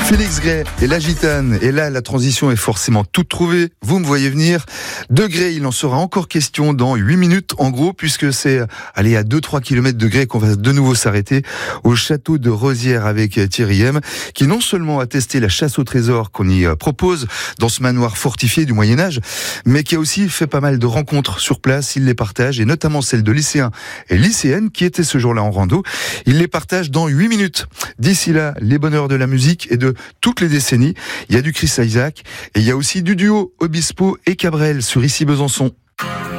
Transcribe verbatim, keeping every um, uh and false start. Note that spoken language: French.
Félix Gray et la Gitane. Et là, la transition est forcément toute trouvée. Vous me voyez venir. De Gray, il en sera encore question dans huit minutes, en gros, puisque c'est, allez, à deux trois kilomètres de Gray qu'on va de nouveau s'arrêter au château de Rosières avec Thierry M, qui non seulement a testé la chasse au trésor qu'on y propose dans ce manoir fortifié du Moyen-Âge, mais qui a aussi fait pas mal de rencontres sur place. Il les partage, et notamment celles de lycéens et lycéennes qui étaient ce jour-là en rando. Il les partage dans huit minutes. D'ici là, les bonheurs de la musique et de toutes les décennies. Il y a du Chris Isaak et il y a aussi du duo Obispo et Cabrel sur Ici Besançon.